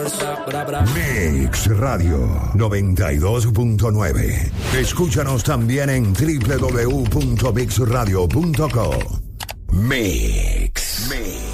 Mix Radio 92.9. Escúchanos también en www.mixradio.co. Mix.